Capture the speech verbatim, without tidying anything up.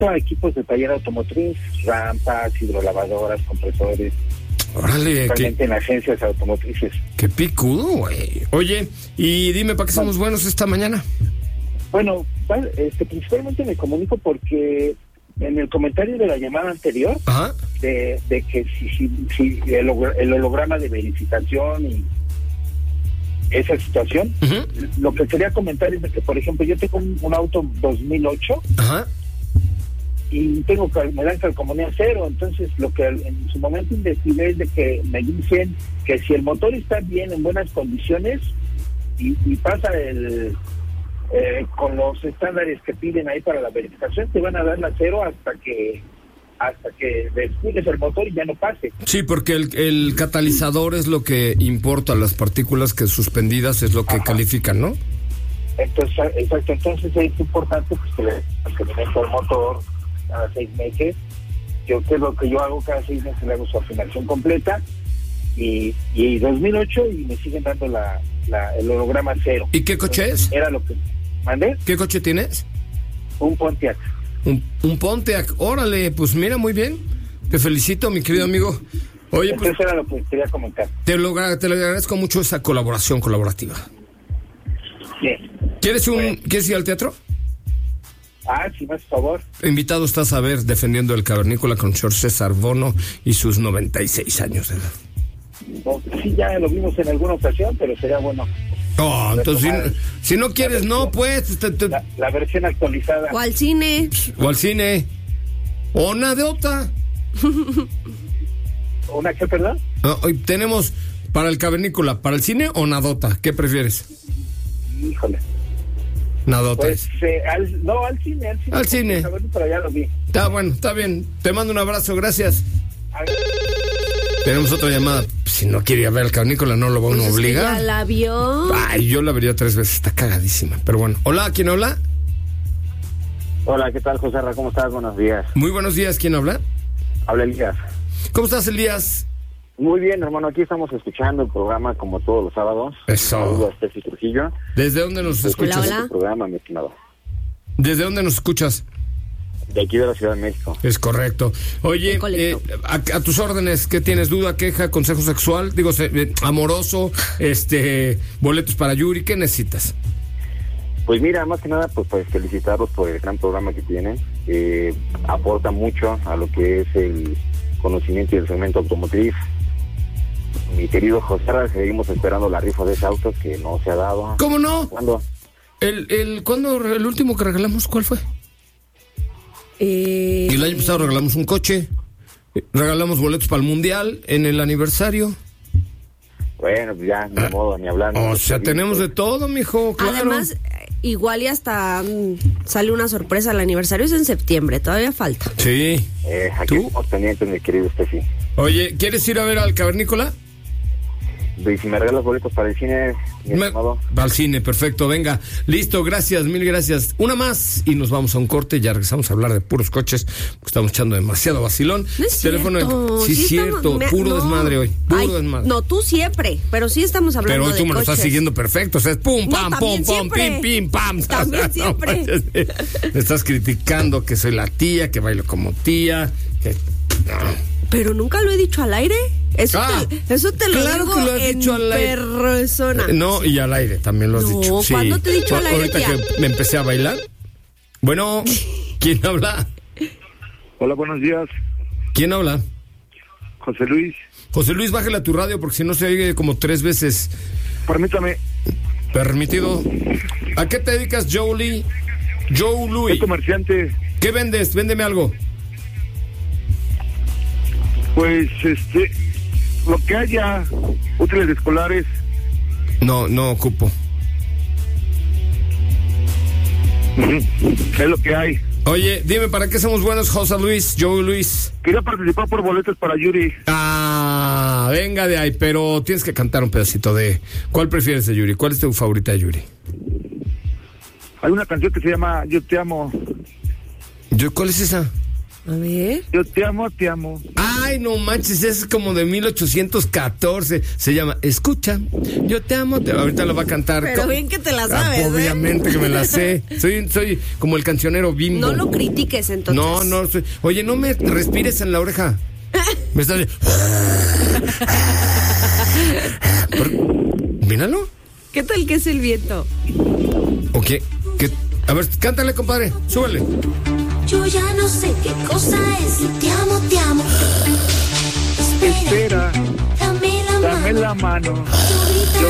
a equipos de taller automotriz, rampas, hidrolavadoras, compresores. Órale, principalmente qué, en agencias automotrices. Qué picudo, güey. Oye, y dime, ¿para qué somos buenos esta mañana? Bueno, este, principalmente me comunico porque en el comentario de la llamada anterior, Ajá. de, de que si, si, si el, el holograma de verificación y esa situación, uh-huh. Lo que quería comentar es de que, por ejemplo, yo tengo un, un auto dos mil ocho, Ajá. Y tengo me dan calcomanía cero, entonces lo que en su momento investigué es de que me dicen que si el motor está bien, en buenas condiciones, y, y pasa el eh, con los estándares que piden ahí para la verificación, te van a dar la cero hasta que hasta que descuides el motor y ya no pase. Sí, porque el, el catalizador es lo que importa, las partículas que suspendidas es lo que Ajá. califican, ¿no? Entonces, exacto, entonces es importante pues que le mantenimiento al motor cada seis meses. Yo que es lo que yo hago cada seis meses, le hago su afinación completa y, y dos mil ocho y me siguen dando la, la el holograma cero. ¿Y qué coche Entonces, es? Era lo que mandé. ¿Qué coche tienes? Un Pontiac. Un, un Pontiac, órale, pues mira, muy bien. Te felicito, mi querido amigo. Oye, Entonces pues, era lo que quería comentar. Te lo, te lo agradezco mucho esa colaboración colaborativa. Bien. ¿Quieres un, Bueno. ¿Quieres ir al teatro? Ah, sí, más por favor. Invitado estás a ver Defendiendo el Cavernícola con señor César Bono y sus noventa y seis años de edad. No, sí, ya lo vimos en alguna ocasión, pero sería bueno. Oh, entonces, si, si no quieres, no, pues. Te, te... La, la versión actualizada. O al cine. O al cine. O una de otra. ¿Una qué, perdón? No, hoy tenemos para el Cavernícola, para el cine o nadota. ¿Qué prefieres? Híjole. Nadota. Pues, eh, al, no, al cine, al cine. Al cine. Pero ya lo vi. Está bueno, está bien. Te mando un abrazo, gracias. Tenemos otra llamada. Si no quiere ir a ver al Cavernícola, no lo va a uno pues obligar. Es que ya la vio. Ay, yo la vería tres veces, está cagadísima. Pero bueno, hola, ¿quién habla? Hola, ¿qué tal, José Ra? ¿Cómo estás? Buenos días. Muy buenos días, ¿quién habla? Habla Elías. ¿Cómo estás, Elías? Muy bien, hermano, aquí estamos escuchando el programa como todos los sábados. Eso. Saludos a Steffi Trujillo. ¿Desde dónde nos escuchas? Hola, hola. El programa, mi estimado. ¿Desde dónde nos escuchas? De aquí de la Ciudad de México. Es correcto. Oye, eh, a, a tus órdenes, ¿qué tienes? ¿Duda, queja, consejo sexual? Digo, eh, amoroso, este, boletos para Yuri, ¿qué necesitas? Pues mira, más que nada, pues, pues felicitarlos por el gran programa que tienen. Eh, aporta mucho a lo que es el conocimiento y el segmento automotriz. Mi querido José Ra, seguimos esperando la rifa de ese auto que no se ha dado. ¿Cómo no? ¿Cuándo? El, el, ¿cuándo, el último que regalamos, cuál fue? Eh... Y el año pasado regalamos un coche, regalamos boletos para el Mundial en el aniversario. Bueno, pues ya, ni modo, ni hablar. O sea, tenemos de todo, mijo, claro. Además, igual y hasta um, sale una sorpresa. El aniversario es en septiembre, todavía falta. Sí. Eh, aquí ¿Tú? estamos pendientes, mi querido Steffi. Oye, ¿quieres ir a ver al Cavernícola? Y si me regalas boletos para el cine, mi Me, estimado. al cine, perfecto, venga. Listo, gracias, mil gracias. Una más y nos vamos a un corte. Ya regresamos a hablar de puros coches, porque estamos echando demasiado vacilón. No es Teléfono cierto. de... Sí, sí cierto, estamos, me, puro no. desmadre hoy. Puro Ay, desmadre. No, tú siempre, pero sí estamos hablando Pero hoy tú de me lo coches. estás siguiendo perfecto. O sea, es pum, No, pam, pum, también pum, siempre. pim, pim, pam. También siempre. Me estás criticando que soy la tía, que bailo como tía, que... No. Pero nunca lo he dicho al aire. Eso, Ah, te, eso te lo claro digo que lo has en dicho al aire. persona. Eh, No, y al aire también lo has No, dicho. Sí. ¿cuándo te he dicho al aire, Ahorita tía? que me empecé a bailar. Bueno, ¿quién habla? Hola, buenos días. ¿Quién habla? José Luis. José Luis, bájale a tu radio porque si no se oye como tres veces. Permítame. Permitido. ¿A qué te dedicas, Jolie? Joe Louis. Soy comerciante. ¿Qué vendes? Véndeme algo. Pues, este, lo que haya, útiles escolares. No, no ocupo. Es lo que hay. Oye, dime, ¿para qué somos buenos, José Luis, Joe Luis? Quería participar por boletos para Yuri. Ah, venga de ahí, pero tienes que cantar un pedacito de... ¿Cuál prefieres de Yuri? ¿Cuál es tu favorita de Yuri? Hay una canción que se llama Yo te amo. Yo, ¿cuál es esa? A ver. Yo te amo, te amo. Ay, no manches, es como de mil ochocientos catorce. Se llama Escucha, yo te amo, te... ahorita lo va a cantar. Pero bien que te la sabes, ah, obviamente ¿eh? que me la sé. Soy, soy como el cancionero Bimbo. No lo critiques, entonces. No, no, soy... Oye, no me respires en la oreja. Me estás... Míralo. ¿Qué tal que es el viento? ¿O qué? ¿Qué? A ver, cántale, compadre, súbele. Yo ya no sé qué cosa es y te amo, te amo. Espera, Espera, dame la dame mano. la mano. Yo